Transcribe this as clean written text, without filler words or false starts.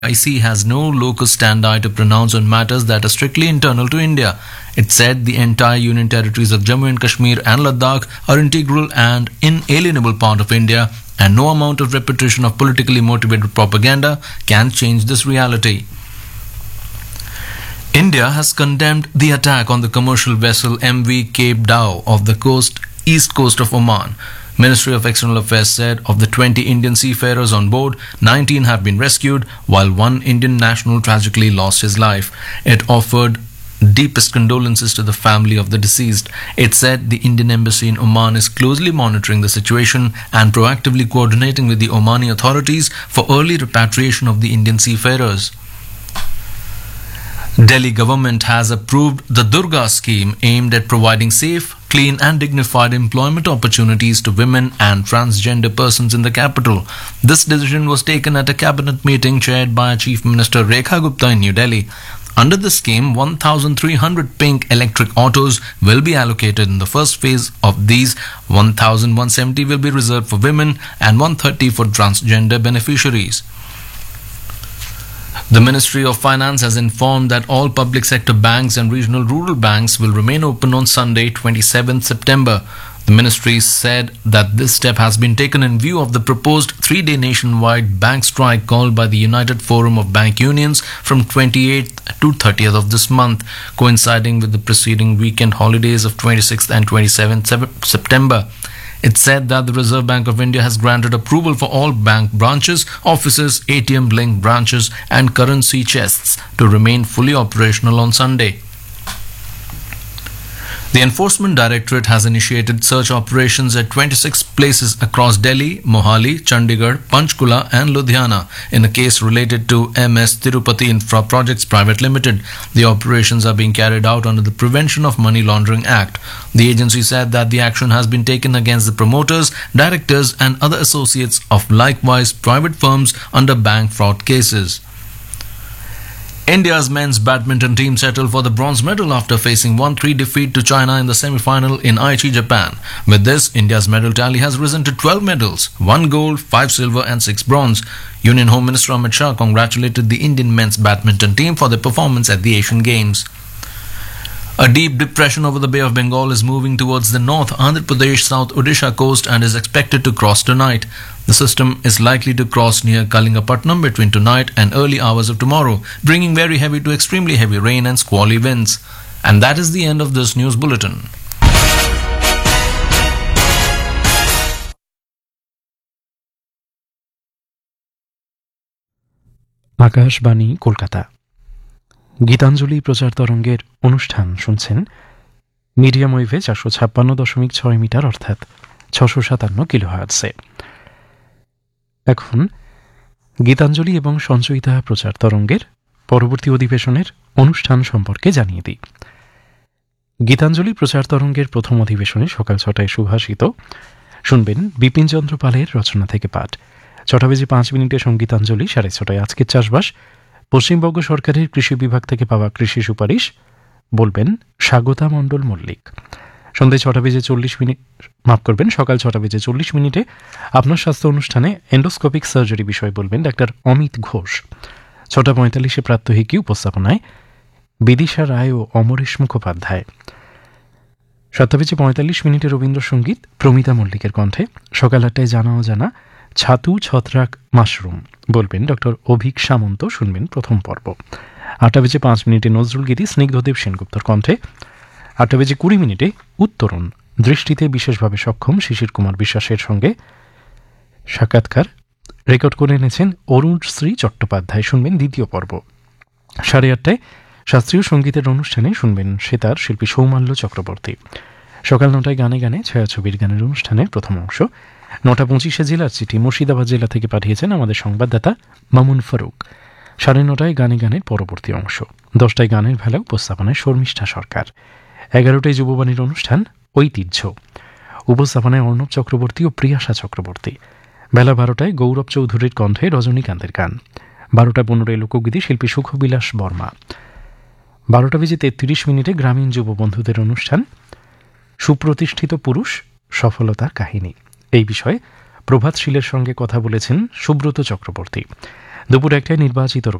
IC has no locus standi to pronounce on matters that are strictly internal to India. It said the entire union territories of Jammu and Kashmir and Ladakh are integral and inalienable part of India, and no amount of repetition of politically motivated propaganda can change this reality. India has condemned the attack on the commercial vessel MV Cape Dao of the east coast of Oman. Ministry of External Affairs said of the 20 Indian seafarers on board, 19 have been rescued, while one Indian national tragically lost his life. It offered deepest condolences to the family of the deceased. It said the Indian embassy in Oman is closely monitoring the situation and proactively coordinating with the Omani authorities for early repatriation of the Indian seafarers. Delhi government has approved the Durga scheme aimed at providing safe, clean and dignified employment opportunities to women and transgender persons in the capital. This decision was taken at a cabinet meeting chaired by Chief Minister Rekha Gupta in New Delhi. Under the scheme, 1,300 pink electric autos will be allocated in the first phase. Of these, 1,170 will be reserved for women and 130 for transgender beneficiaries. The Ministry of Finance has informed that all public sector banks and regional rural banks will remain open on Sunday, 27th September. The ministry said that this step has been taken in view of the proposed 3-day nationwide bank strike called by the United Forum of Bank Unions from 28th to 30th of this month, coinciding with the preceding weekend holidays of 26th and 27th September. It said that the Reserve Bank of India has granted approval for all bank branches, offices, ATM-linked branches and currency chests to remain fully operational on Sunday. The Enforcement Directorate has initiated search operations at 26 places across Delhi, Mohali, Chandigarh, Panchkula and Ludhiana in a case related to MS Tirupati Infra Projects Private Limited. The operations are being carried out under the Prevention of Money Laundering Act. The agency said that the action has been taken against the promoters, directors and other associates of likewise private firms under bank fraud cases. India's men's badminton team settled for the bronze medal after facing 1-3 defeat to China in the semi-final in Aichi, Japan. With this, India's medal tally has risen to 12 medals, 1 gold, 5 silver and 6 bronze. Union Home Minister Amit Shah congratulated the Indian men's badminton team for their performance at the Asian Games. A deep depression over the Bay of Bengal is moving towards the north Andhra Pradesh South Odisha coast and is expected to cross tonight. The system is likely to cross near Kalingapatnam between tonight and early hours of tomorrow, bringing very heavy to extremely heavy rain and squally winds. And that is the end of this news bulletin. Akashvani Kolkata Gitanjali প্রচার তরঙ্গের অনুষ্ঠান শুনছেন medium ওয়েভে 456.6 metre অর্থাৎ 657 কিলোহার্টজে। এখন গীতাঞ্জলি এবং সঞ্চয়িতা প্রচার তরঙ্গের পরবর্তী অধিবেশনের অনুষ্ঠান সম্পর্কে জানিয়ে দিই। গীতাঞ্জলি প্রচার তরঙ্গের প্রথম অধিবেশনে সকাল 6টায় সুভাষিত শুনবেন বিপিনচন্দ্র পালের রচনা থেকে পাঠ। 6:05 সঙ্গীতাঞ্জলি, 6:30 আজকের চাষবাস, পশ্চিমবঙ্গ সরকারের কৃষি বিভাগ থেকে পাওয়া কৃষি সুপারিশ বলবেন স্বাগতা মণ্ডল মল্লিক। সন্ধ্যে 6:40 সকাল 6:40 আপনার স্বাস্থ্য অনুষ্ঠানে এন্ডোস্কোপিক সার্জারি বিষয়ে বলবেন ডাক্তার অমিত ঘোষ। 6:45 প্রাত্যহিকী উপস্থাপনায় বিদিশা রায় ও অমরেশ মুখোপাধ্যায়। 7:45 রবীন্দ্রসঙ্গীত প্রমিতা মল্লিকের কণ্ঠে। সকাল 8টায় জানা অজানা ছাতু ছত্রাক মাশরুম বলবেন ডক্টর অভিক সামন্ত, শুনবেন প্রথম পর্ব। 8:05 নজরুল গীতি স্নিগ্ধদেব সেনগুপ্তর কণ্ঠে। 8:20 উত্তরণ দৃষ্টিতে বিশেষভাবে সক্ষম শিশির কুমার বিশ্বাসের সঙ্গে সাক্ষাৎকার রেকর্ড করে এনেছেন অরুণ শ্রী চট্টোপাধ্যায়, শুনবেন দ্বিতীয় পর্ব। 8:30 শাস্ত্রীয় সঙ্গীতের অনুষ্ঠানে শুনবেন সেতার শিল্পী সৌমাল্য চক্রবর্তী। সকাল 9টায় গানে গানে ছায়াছবির গানের অনুষ্ঠানের প্রথম অংশ। 9:25 জেলার চিঠি মুর্শিদাবাদ জেলা থেকে পাঠিয়েছেন আমাদের সংবাদদাতা মামুন ফারুক। 9:30 গানে গানের পরবর্তী অংশ। 10টায় গানের ভেলা উপস্থাপনায় শর্মিষ্ঠা সরকার। 11টায় যুববাণীর অনুষ্ঠান ঐতিহ্য, উপস্থাপনায় অর্ণব চক্রবর্তী ও প্রিয়াশা চক্রবর্তী। বেলা 12টায় গৌরব চৌধুরীর কণ্ঠে রজনীকান্তের গান। 12:15 লোকগীতি শিল্পী সুখবিলাস বর্মা। 12:33 গ্রামীণ যুব বন্ধুদের অনুষ্ঠান সুপ্রতিষ্ঠিত পুরুষ সফলতার কাহিনী। এই বিষয়ে প্রভাতশীলের সঙ্গে কথা বলেছেন সুব্রত চক্রবর্তী। দুপুর একটায় নির্বাচিত